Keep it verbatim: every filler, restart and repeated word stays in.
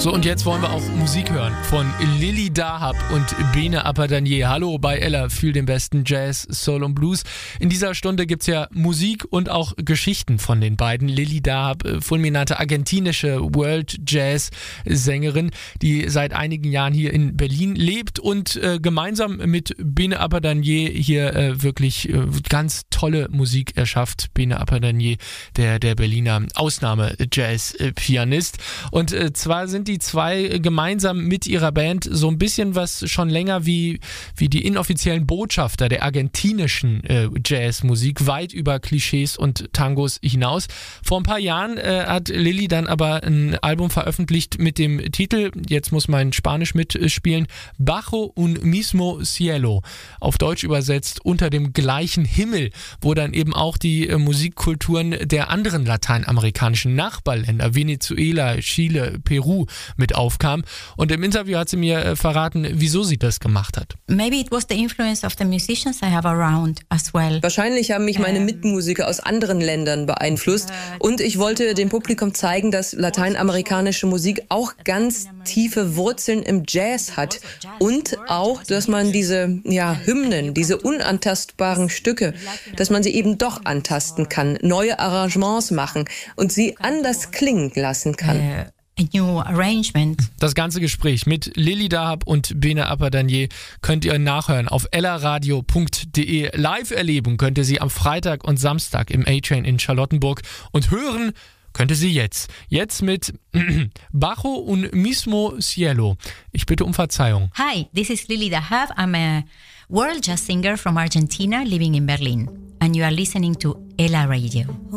So, und jetzt wollen wir auch Musik hören von Lily Dahab und Bene Apadanier. Hallo bei Ella, fühl den besten Jazz, Soul und Blues. In dieser Stunde gibt's ja Musik und auch Geschichten von den beiden. Lily Dahab, fulminante argentinische World Jazz Sängerin, die seit einigen Jahren hier in Berlin lebt und äh, gemeinsam mit Bene Apadanier hier äh, wirklich äh, ganz tolle Musik erschafft. Bene Apadanier, der, der Berliner Ausnahme-Jazz-Pianist. Und äh, zwar sind die zwei gemeinsam mit ihrer Band so ein bisschen was schon länger wie, wie die inoffiziellen Botschafter der argentinischen äh, Jazzmusik, weit über Klischees und Tangos hinaus. Vor ein paar Jahren äh, hat Lily dann aber ein Album veröffentlicht mit dem Titel, jetzt muss mein Spanisch mitspielen, Bajo un mismo cielo. Auf Deutsch übersetzt, unter dem gleichen Himmel, wo dann eben auch die äh, Musikkulturen der anderen lateinamerikanischen Nachbarländer, Venezuela, Chile, Peru, mit aufkam. Und im Interview hat sie mir äh, verraten, wieso sie das gemacht hat. Maybe it was the influence of the musicians I have around as well. Wahrscheinlich haben mich meine Mitmusiker aus anderen Ländern beeinflusst und ich wollte dem Publikum zeigen, dass lateinamerikanische Musik auch ganz tiefe Wurzeln im Jazz hat und auch, dass man diese ja, Hymnen, diese unantastbaren Stücke, dass man sie eben doch antasten kann, neue Arrangements machen und sie anders klingen lassen kann. A new arrangement. Das ganze Gespräch mit Lily Dahab und Bene Apadanier könnt ihr nachhören auf ellaradio punkt de. Live erleben könnt ihr sie am Freitag und Samstag im A-Train in Charlottenburg und hören könnt ihr sie jetzt. Jetzt mit Bajo un mismo cielo. Ich bitte um Verzeihung. Hi, this is Lily Dahab. I'm a world jazz singer from Argentina living in Berlin. And you are listening to Ella Radio.